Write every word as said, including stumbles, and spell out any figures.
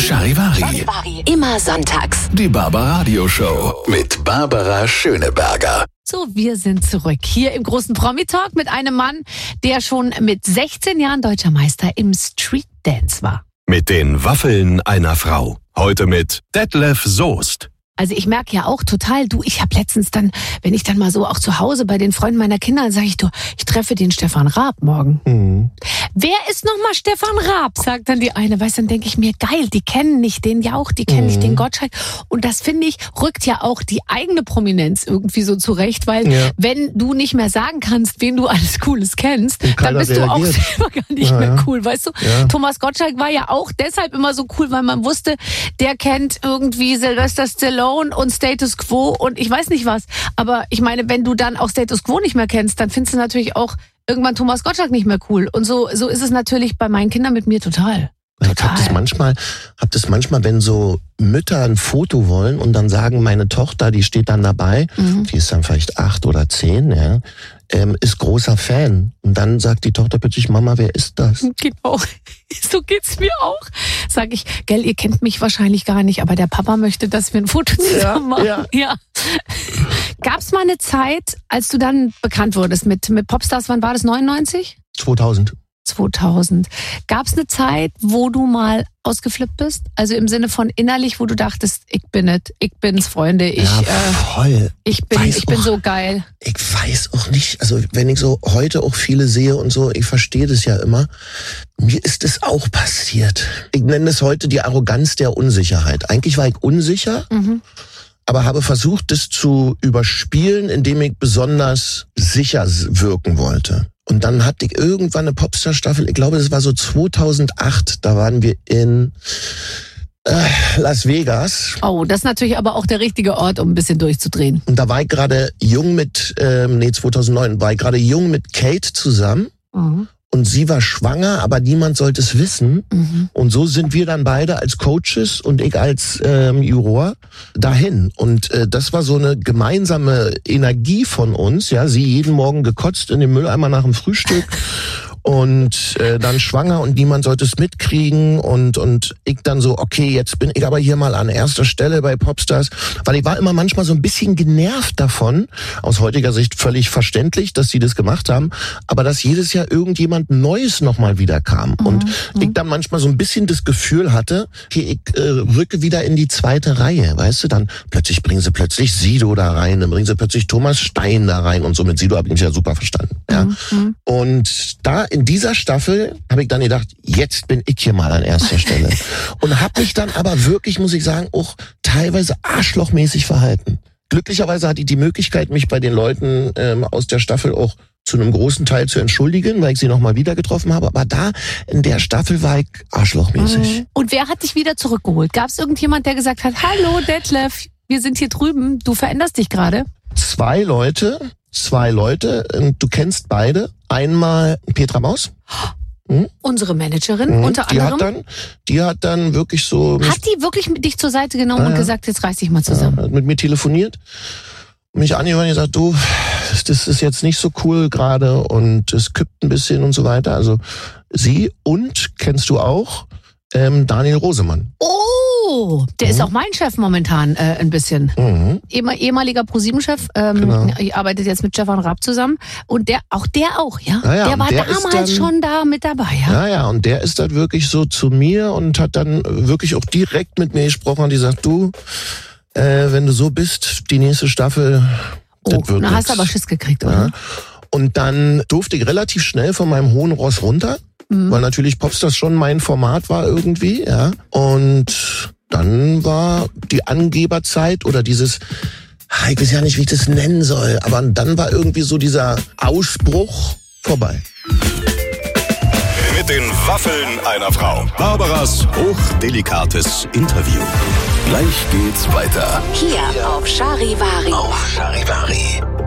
Charivari. Charivari. Immer sonntags. Die Barbaradio Show mit Barbara Schöneberger. So, wir sind zurück hier im großen Promi-Talk mit einem Mann, der schon mit sechzehn Jahren deutscher Meister im Street-Dance war. Mit den Waffeln einer Frau. Heute mit Detlef Soest. Also ich merke ja auch total, du, ich habe letztens dann, wenn ich dann mal so auch zu Hause bei den Freunden meiner Kinder, dann sage ich, du, ich treffe den Stefan Raab morgen. Mhm. Wer ist nochmal Stefan Raab, sagt dann die eine. Weißt du, dann denke ich mir, geil, die kennen nicht den Jauch, die kennen mhm. nicht den Gottschalk. Und das, finde ich, rückt ja auch die eigene Prominenz irgendwie so zurecht, weil ja. wenn du nicht mehr sagen kannst, wen du alles Cooles kennst, dann bist reagiert. Du auch selber gar nicht ja, mehr ja. cool, weißt du? Ja. Thomas Gottschalk war ja auch deshalb immer so cool, weil man wusste, der kennt irgendwie Sylvester Stallone und Status Quo und ich weiß nicht was. Aber ich meine, wenn du dann auch Status Quo nicht mehr kennst, dann findest du natürlich auch irgendwann Thomas Gottschalk nicht mehr cool. Und so so ist es natürlich bei meinen Kindern mit mir total. Total. Ich hab das manchmal, hab das manchmal, wenn so Mütter ein Foto wollen und dann sagen, meine Tochter, die steht dann dabei, mhm. die ist dann vielleicht acht oder zehn, ja, ähm, ist großer Fan. Und dann sagt die Tochter plötzlich, Mama, wer ist das? Genau, so geht's mir auch. Sag ich, gell, ihr kennt mich wahrscheinlich gar nicht, aber der Papa möchte, dass wir ein Foto zusammen machen. Ja, ja. ja. Gab's mal eine Zeit, als du dann bekannt wurdest mit, mit Popstars, wann war das, neunundneunzig? zweitausend. zweitausend. Gab es eine Zeit, wo du mal ausgeflippt bist? Also im Sinne von innerlich, wo du dachtest, ich bin es, ich bin's, Freunde, ich, ja, voll. Äh, ich bin, ich bin auch, so geil. Ich weiß auch nicht, also wenn ich so heute auch viele sehe und so, ich verstehe das ja immer, mir ist es auch passiert. Ich nenne es heute die Arroganz der Unsicherheit. Eigentlich war ich unsicher, mhm. aber habe versucht, das zu überspielen, indem ich besonders sicher wirken wollte. Und dann hatte ich irgendwann eine Popstar-Staffel, ich glaube, das war so zweitausendacht, da waren wir in äh, Las Vegas. Oh, das ist natürlich aber auch der richtige Ort, um ein bisschen durchzudrehen. Und da war ich gerade jung mit, ähm, nee, zweitausendneun, war ich gerade jung mit Kate zusammen. Mhm. Und sie war schwanger, aber niemand sollte es wissen. Mhm. Und so sind wir dann beide als Coaches und ich als ähm, Juror dahin. Und äh, das war so eine gemeinsame Energie von uns. Ja, sie jeden Morgen gekotzt in den Mülleimer nach dem Frühstück. Und äh, dann schwanger und niemand sollte es mitkriegen und und ich dann so, okay, jetzt bin ich aber hier mal an erster Stelle bei Popstars, weil ich war immer manchmal so ein bisschen genervt davon, aus heutiger Sicht völlig verständlich, dass sie das gemacht haben, aber dass jedes Jahr irgendjemand Neues nochmal wieder kam mhm. und mhm. ich dann manchmal so ein bisschen das Gefühl hatte, okay, ich äh, rücke wieder in die zweite Reihe, weißt du, dann plötzlich bringen sie plötzlich Sido da rein, dann bringen sie plötzlich Thomas Stein da rein und so, mit Sido habe ich mich ja super verstanden, ja, mhm. und da in dieser Staffel habe ich dann gedacht, jetzt bin ich hier mal an erster Stelle. Und habe mich dann aber wirklich, muss ich sagen, auch teilweise arschlochmäßig verhalten. Glücklicherweise hatte ich die Möglichkeit, mich bei den Leuten ähm, aus der Staffel auch zu einem großen Teil zu entschuldigen, weil ich sie nochmal wieder getroffen habe. Aber da, in der Staffel, war ich arschlochmäßig. Und wer hat dich wieder zurückgeholt? Gab es irgendjemand, der gesagt hat, hallo Detlef, wir sind hier drüben, du veränderst dich gerade? Zwei Leute, zwei Leute, du kennst beide. Einmal Petra Maus. Hm? Unsere Managerin, mhm. unter die anderem. Hat dann, die hat dann wirklich so... Hat die wirklich mit dich zur Seite genommen ja, und gesagt, jetzt reiß dich mal zusammen? Ja, hat mit mir telefoniert, mich angehört und gesagt, du, das ist jetzt nicht so cool gerade und es kippt ein bisschen und so weiter. Also sie und, kennst du auch, ähm, Daniel Rosemann. Oh, der mhm. ist auch mein Chef momentan äh, ein bisschen. Mhm. Ehem- ehemaliger ProSieben-Chef, ähm, genau. arbeitet jetzt mit Stefan Raab zusammen. Und der, auch der auch, ja? ja, ja der war der damals dann, schon da mit dabei, ja? Ja, ja, und der ist dann wirklich so zu mir und hat dann wirklich auch direkt mit mir gesprochen und die sagt, du, äh, wenn du so bist, die nächste Staffel, oh, das wird na, nix. hast du aber Schiss gekriegt, oder? Ja. Und dann durfte ich relativ schnell von meinem hohen Ross runter. Mhm. Weil natürlich Popstars schon mein Format war irgendwie, ja. Und dann war die Angeberzeit oder dieses, ich weiß ja nicht, wie ich das nennen soll, aber dann war irgendwie so dieser Ausbruch vorbei. Mit den Waffeln einer Frau. Barbaras hochdelikates Interview. Gleich geht's weiter. Hier auf Charivari. Auf Charivari.